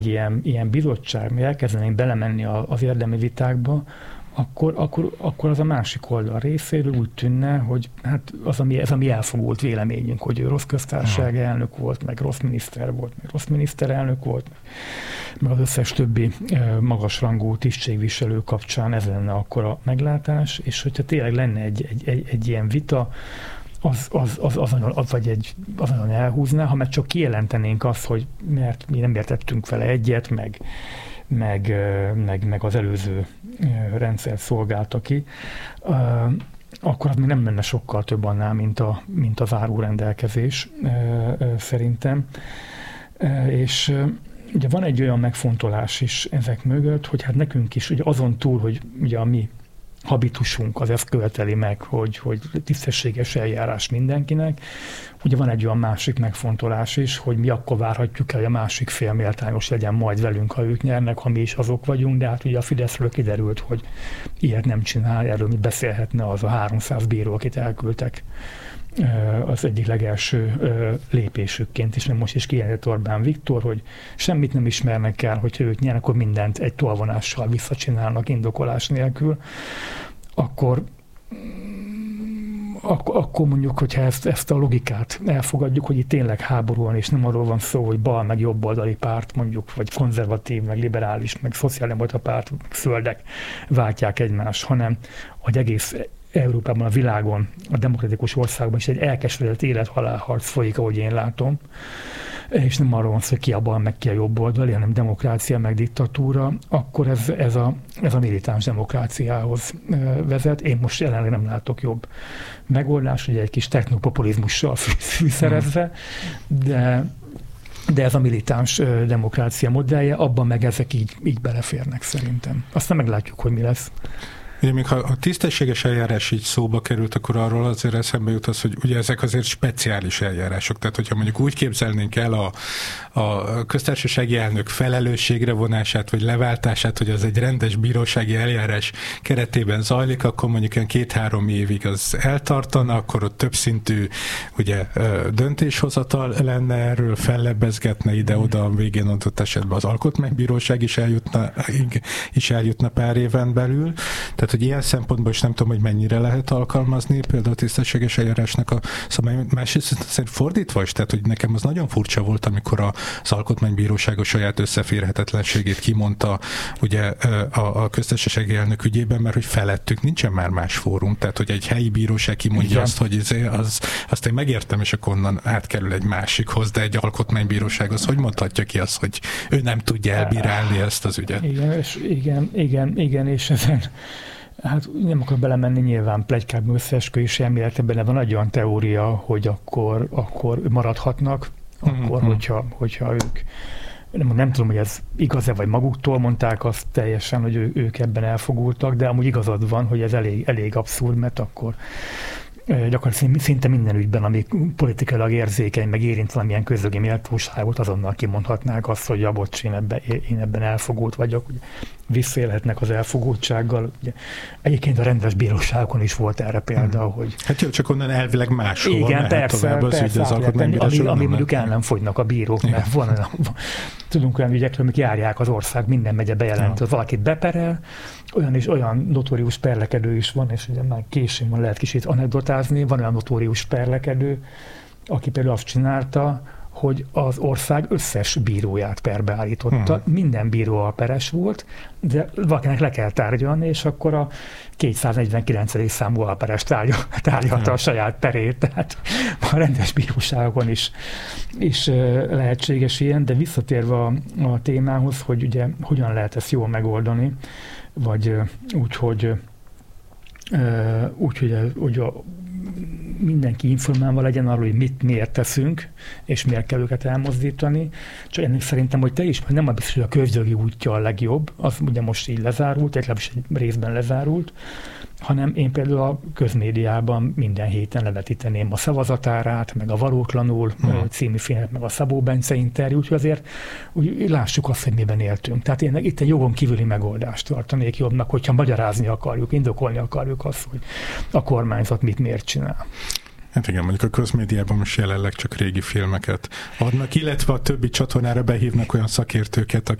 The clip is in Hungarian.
ilyen bizottság, mi elkezdenénk belemenni az érdemi vitákba, akkor az a másik oldal részéről úgy tűnne, hogy hát ez a mi elfogult véleményünk, hogy ő rossz köztársasági elnök volt, meg rossz miniszter volt, meg rossz miniszterelnök volt, meg az összes többi magasrangú tisztségviselő kapcsán ez lenne akkor a meglátás, és hogyha tényleg lenne egy ilyen vita, az nagyon elhúzná, ha meg csak kijelentenénk azt, hogy mert mi nem értettünk vele egyet, meg az előző rendszer szolgálta ki, akkor az még nem menne sokkal több annál, mint a zárórendelkezés szerintem. És ugye van egy olyan megfontolás is ezek mögött, hogy hát nekünk is ugye azon túl, hogy ugye a mi habitusunk az ezt követeli meg, hogy tisztességes eljárás mindenkinek. Ugye van egy olyan másik megfontolás is, hogy mi akkor várhatjuk el, hogy a másik fél méltányos legyen majd velünk, ha ők nyernek, ha mi is azok vagyunk, de hát ugye a Fideszről kiderült, hogy ilyet nem csinál, erről mi beszélhetne az a 300 bíró, akit elküldtek az egyik legelső lépésükként, és most is kijelentett Orbán Viktor, hogy semmit nem ismernek el, hogyha ők nyernek, akkor mindent egy tolvonással visszacsinálnak indokolás nélkül, akkor mondjuk, hogyha ezt a logikát elfogadjuk, hogy itt tényleg háború van, és nem arról van szó, hogy bal meg jobboldali párt, mondjuk, vagy konzervatív, meg liberális, meg szociáldemokrata párt, zöldek váltják egymást, hanem hogy egész Európában, a világon, a demokratikus országban is egy elkeseredett élet-halálharc folyik, ahogy én látom, és nem arról van szó, hogy ki a bal, meg ki a jobb oldali, hanem demokrácia, meg diktatúra, akkor ez a militáns demokráciához vezet. Én most jelenleg nem látok jobb megoldás, ugye egy kis technopopulizmussal fűszerezve, de ez a militáns demokrácia modellje, abban meg ezek így beleférnek szerintem. Aztán meglátjuk, hogy mi lesz. Ugye még ha a tisztességes eljárás így szóba került, akkor arról azért eszembe jut az, hogy ugye ezek azért speciális eljárások. Tehát, hogyha mondjuk úgy képzelnénk el a köztársasági elnök felelősségre vonását, vagy leváltását, hogy az egy rendes bírósági eljárás keretében zajlik, akkor mondjuk olyan 2-3 évig az eltartana, akkor ott többszintű ugye döntéshozatal lenne erről, fellebbezgetne ide-oda, a végén adott esetben az alkotmánybíróság is eljutna pár éven belül. Tehát, hogy ilyen szempontból is nem tudom, hogy mennyire lehet alkalmazni például a tisztességes eljárásnak a szabályt. Másrészt szerint fordítva is, tehát, hogy nekem az nagyon furcsa volt, amikor az alkotmánybíróság a saját összeférhetetlenségét kimondta ugye a köztársasági elnök ügyében, mert hogy felettük nincsen már más fórum, tehát, hogy egy helyi bíróság kimondja igen. Azt, hogy azt én megértem, és akkor onnan átkerül egy másikhoz, de egy alkotmánybíróság az hogy mondhatja ki azt, hogy ő nem tudja elbírálni ezt az ügyet? Igen, és ezen hát nem akarok belemenni, nyilván pletykákban, összeesküvés elméletben, de van egy olyan teória, hogy akkor maradhatnak, akkor, hogyha ők, nem tudom, hogy ez igaz-e, vagy maguktól mondták azt teljesen, hogy ők ebben elfogultak, de amúgy igazad van, hogy ez elég abszurd, mert akkor gyakorlatilag szinte minden ügyben, ami politikailag érzékeny, meg érint valamilyen közögi méltóságot, azonnal kimondhatnák azt, hogy ja, bocs, én ebben elfogult vagyok. Visszaélhetnek az elfogultsággal. Ugye, egyébként a rendes bíróságokon is volt erre példa, hogy... Hát jó, csak onnan elvileg máshol igen, persze, ami mondjuk el nem fogynak a bírók, igen. Mert tudunk olyan ügyekről, amik járják az ország, minden megye bejelent, hogy valakit beperel, olyan notórius perlekedő is van, és ugye már későn van, lehet kicsit anekdotázni, van olyan notórius perlekedő, aki például azt csinálta, hogy az ország összes bíróját perbe állította. Minden bíró alperes volt, de valakinek le kell tárgyalni, és akkor a 249. számú alperes tárgyalta a saját perét. Tehát a rendes bíróságokon is lehetséges ilyen, de visszatérve a témához, hogy ugye hogyan lehet ezt jól megoldani, vagy úgy, hogy mindenki informálva legyen arról, hogy miért teszünk, és miért kell őket elmozdítani. Csak ennek szerintem, hogy te is, nem biztos, hogy a közjogi útja a legjobb, az ugye most így lezárult, legalábbis egy részben lezárult, hanem én például a közmédiában minden héten levetíteném a Szavazatárát, meg a Valótlanul című filmet, meg a Szabó Bence interjút, hogy azért úgy lássuk azt, hogy miben éltünk. Tehát én itt egy jogon kívüli megoldást tartanék jobbnak, hogyha magyarázni akarjuk, indokolni akarjuk azt, hogy a kormányzat miért csinál. Hát igen, mondjuk a közmédiában most jelenleg csak régi filmeket adnak, illetve a többi csatornára behívnak olyan szakértőket,